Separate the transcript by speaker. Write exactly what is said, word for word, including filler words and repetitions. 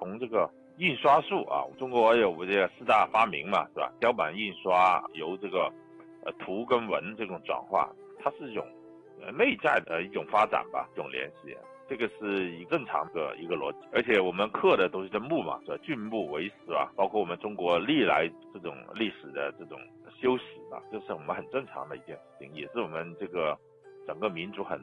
Speaker 1: 从这个印刷术啊，中国有这个四大发明嘛，是吧？雕版印刷由这个呃图跟文这种转化，它是一种呃内在的一种发展吧，一种联系。这个是一正常的一个逻辑，而且我们刻的都是这木嘛，是吧？峻木为石啊，包括我们中国历来这种历史的这种修史啊，这是我们很正常的一件事情，也是我们这个整个民族很